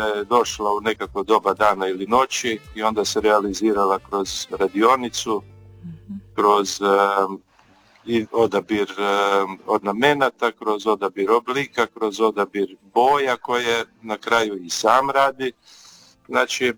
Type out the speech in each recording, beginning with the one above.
je došla u nekako doba dana ili noći i onda se realizirala kroz radionicu, kroz i odabir ornamenata, kroz odabir oblika, kroz odabir boja koje na kraju i sam radi. Znači,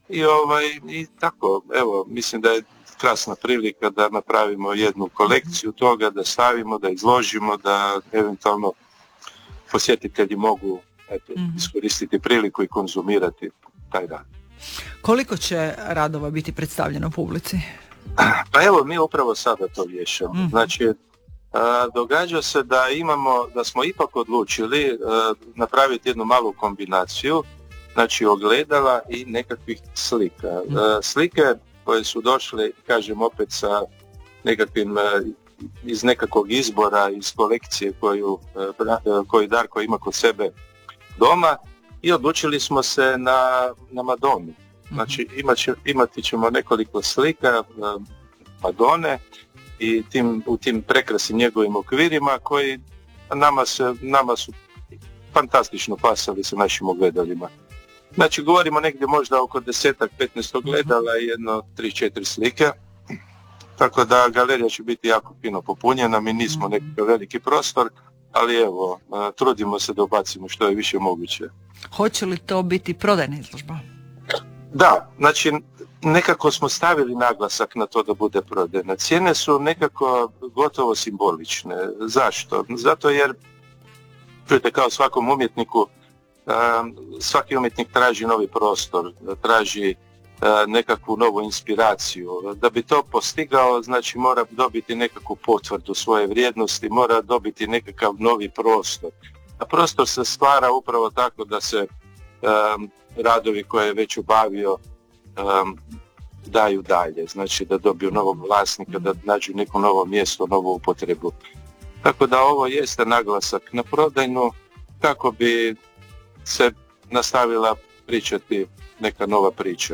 i tako, evo, mislim da je krasna prilika da napravimo jednu kolekciju toga, da stavimo, da izložimo, da eventualno posjetitelji mogu iskoristiti priliku i konzumirati taj rad. Koliko će radova biti predstavljeno publici? Pa evo, mi upravo sada to rješamo. Znači, događa se da smo ipak odlučili napraviti jednu malu kombinaciju, znači ogledala i nekakvih slika. Slike koje su došle, kažem opet, sa nekakvim iz nekakvog izbora, iz kolekcije koju Darko ima kod sebe doma, i odlučili smo se na Madonu. Znači imati ćemo nekoliko slika Madone i u tim prekrasnim njegovim okvirima koji nama su fantastično pasali sa našim ogledalima. Znači govorimo negdje možda oko 10-15 ogledala i jedno 3-4 slike. Tako da galerija će biti jako fino popunjena, mi nismo nekakav veliki prostor, ali evo, trudimo se da ubacimo što je više moguće. Hoće li to biti prodajna izložba? Da, znači nekako smo stavili naglasak na to da bude prodajna. Cijene su nekako gotovo simbolične. Zašto? Zato jer, čujete, kao svakom umjetniku, svaki umjetnik traži novi prostor, traži nekakvu novu inspiraciju. Da bi to postigao, znači mora dobiti nekakvu potvrdu svoje vrijednosti, mora dobiti nekakav novi prostor. A prostor se stvara upravo tako da se radovi koje je već obavio daju dalje, znači da dobiju novog vlasnika, da nađu neko novo mjesto, novu upotrebu. Tako da ovo jeste naglasak na prodajnu kako bi se nastavila pričati neka nova priča.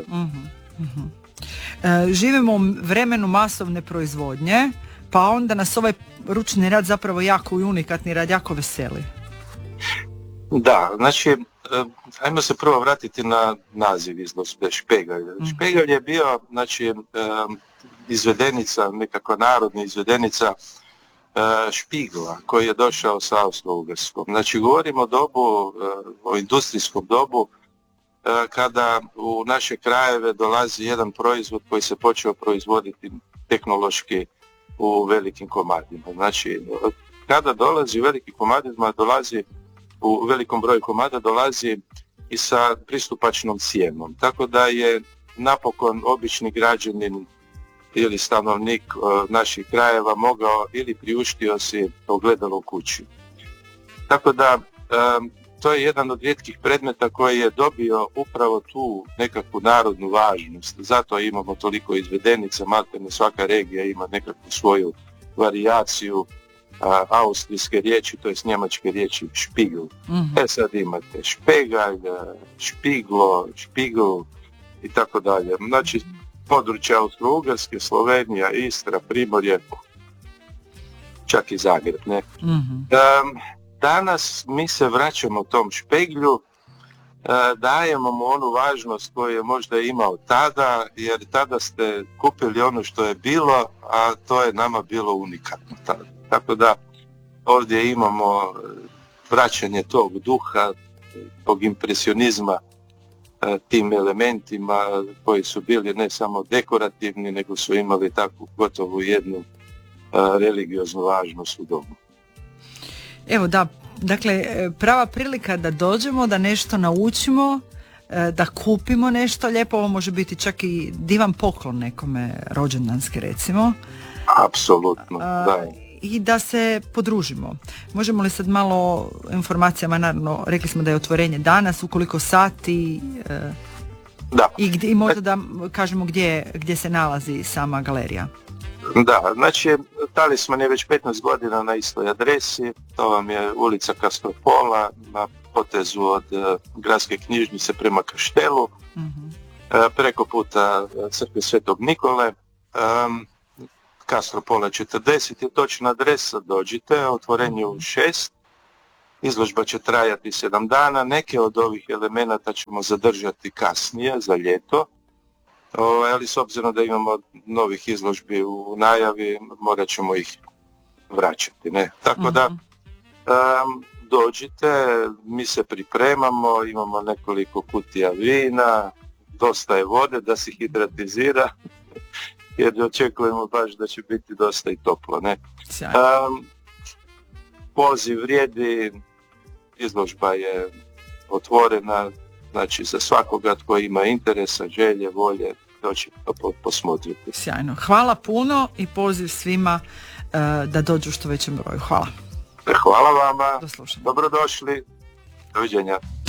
Živimo u vremenu masovne proizvodnje, pa onda nas ovaj ručni rad zapravo jako i unikatni rad jako veseli. Da, znači ajmo se prvo vratiti na naziv izložbe Špegalj. Špegalj je bio, znači, izvedenica, nekakva narodna izvedenica Špigla koji je došao sa Austro-Ugarskom. Znači govorimo o industrijskom dobu kada u naše krajeve dolazi jedan proizvod koji se počeo proizvoditi tehnološki u velikim komadima. Znači kada dolazi u velikim komadima, u velikom broju komada dolazi i sa pristupačnom cijenom. Tako da je napokon obični građanin ili stanovnik naših krajeva mogao ili priuštio si ogledalo u kući. Tako da to je jedan od rijetkih predmeta koji je dobio upravo tu nekakvu narodnu važnost. Zato imamo toliko izvedenica, maltene svaka regija ima nekakvu svoju varijaciju austrijske riječi, to je njemačke riječi špigl. Sad imate špegalj, špiglo, špigl i tako dalje. Znači područje Austro-Ugarske, Slovenija, Istra, Primorje, čak i Zagreb, ne? Danas mi se vraćamo tom špeglju, dajemo mu onu važnost koju je možda imao tada, jer tada ste kupili ono što je bilo, a to je nama bilo unikatno tada. Tako da ovdje imamo vraćanje tog duha, tog impresionizma, tim elementima koji su bili ne samo dekorativni, nego su imali takvu gotovo jednu religioznu važnost u domu. Evo da, dakle, prava prilika da dođemo, da nešto naučimo, da kupimo nešto lijepo. Ovo može biti čak i divan poklon nekome, rođendanski recimo. Apsolutno, da. I da se podružimo. Možemo li sad malo informacijama, naravno, rekli smo da je otvorenje danas, u koliko sati, da. I možda da kažemo gdje se nalazi sama galerija. Da, znači Talisman je već 15 godina na istoj adresi, to vam je ulica Kastropola, na potezu od gradske knjižnice prema Kaštelu, preko puta crkve Svetog Nikole, Kastropola 40 je točna adresa, dođite, otvorenje u 6, Izložba će trajati 7 dana, neke od ovih elemenata ćemo zadržati kasnije, za ljeto, ali s obzirom da imamo novih izložbi u najavi, morat ćemo ih vraćati. Ne? Tako da, dođite, mi se pripremamo, imamo nekoliko kutija vina, dosta je vode da se hidratizira, jer očekujemo baš da će biti dosta i toplo. Ne? Poziv vrijedi, izložba je otvorena, znači za svakoga tko ima interesa, želje, volje, doći posmotriti. Sjajno. Hvala puno i poziv svima da dođu što većem broju. Hvala. Hvala vama. Do slušanja. Dobrodošli. Doviđenja.